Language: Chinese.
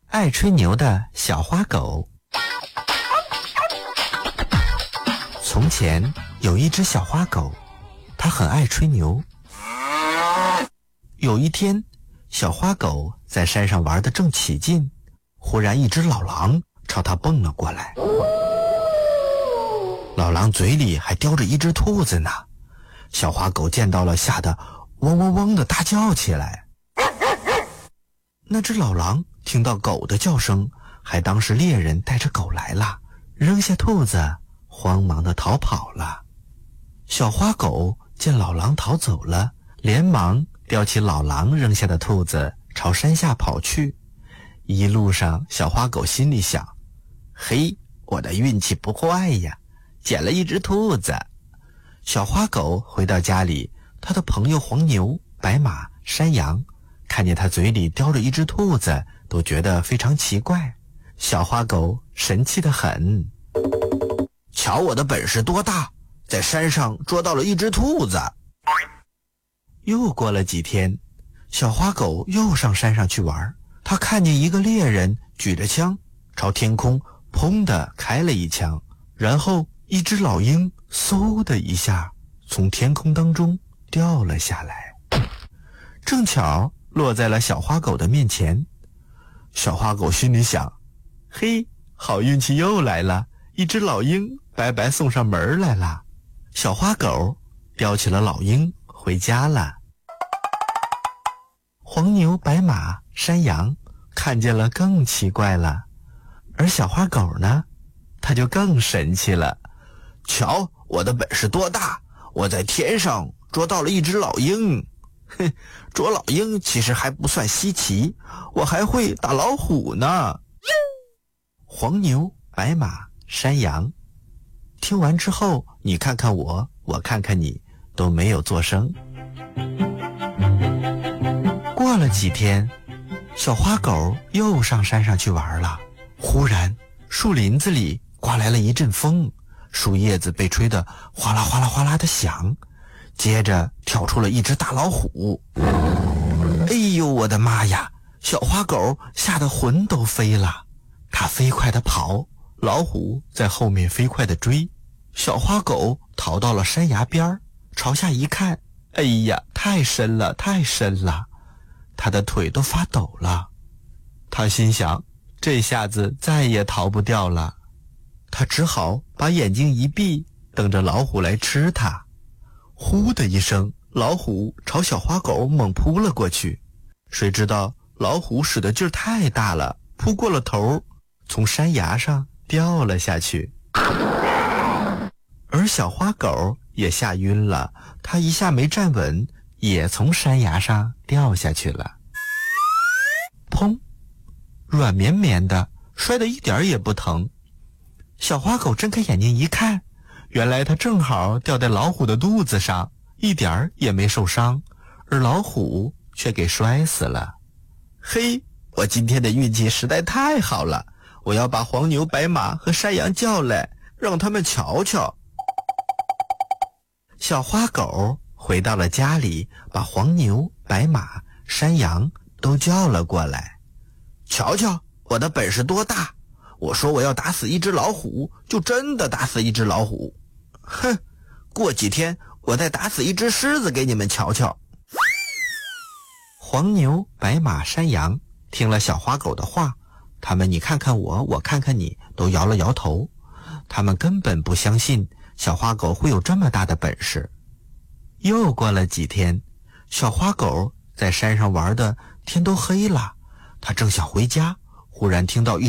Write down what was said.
爱吹牛的小花狗。从前有一只小花狗，它很爱吹牛。有一天，小花狗在山上玩得正起劲，忽然一只老狼朝它蹦了过来。老狼嘴里还叼着一只兔子呢，小花狗见到了，吓得汪汪汪地大叫起来。那只老狼听到狗的叫声，还当是猎人带着狗来了，扔下兔子，慌忙地逃跑了。小花狗见老狼逃走了，连忙叼起老狼扔下的兔子，朝山下跑去。一路上，小花狗心里想：嘿，我的运气不坏呀，捡了一只兔子。小花狗回到家里，它的朋友黄牛、白马、山羊看见它嘴里叼着一只兔子，都觉得非常奇怪。小花狗神气得很，瞧我的本事多大，在山上捉到了一只兔子。又过了几天，小花狗又上山上去玩，它看见一个猎人举着枪朝天空砰地开了一枪，然后一只老鹰嗖的一下从天空当中掉了下来，正巧落在了小花狗的面前。小花狗心里想：嘿，好运气又来了，一只老鹰白白送上门来了。小花狗叼起了老鹰回家了。黄牛、白马、山羊看见了更奇怪了，而小花狗呢，它就更神气了。瞧我的本事多大，我在天上捉到了一只老鹰。哼，捉老鹰其实还不算稀奇，我还会打老虎呢。黄牛、白马、山羊听完之后，你看看我，我看看你，都没有作声。过了几天，小花狗又上山上去玩了。忽然树林子里刮来了一阵风，树叶子被吹得哗啦哗啦哗啦的响，接着跳出了一只大老虎。哎呦，我的妈呀！小花狗吓得魂都飞了，它飞快地跑，老虎在后面飞快地追。小花狗逃到了山崖边，朝下一看，哎呀，太深了，太深了，它的腿都发抖了。它心想，这下子再也逃不掉了。它只好把眼睛一闭，等着老虎来吃它。呼的一声，老虎朝小花狗猛扑了过去。谁知道老虎使的劲儿太大了，扑过了头，从山崖上掉了下去。而小花狗也吓晕了，它一下没站稳，也从山崖上掉下去了。砰，软绵绵的，摔得一点也不疼。小花狗睁开眼睛一看，原来它正好掉在老虎的肚子上，一点也没受伤，而老虎却给摔死了。嘿，我今天的运气实在太好了，我要把黄牛、白马和山羊叫来，让他们瞧瞧。小花狗回到了家里，把黄牛、白马、山羊都叫了过来。瞧瞧我的本事多大，我说我要打死一只老虎，就真的打死一只老虎。哼，过几天我再打死一只狮子给你们瞧瞧。黄牛、白马、山羊听了小花狗的话，他们你看看我，我看看你，都摇了摇头。他们根本不相信小花狗会有这么大的本事。又过了几天，小花狗在山上玩的天都黑了，它正想回家，忽然听到一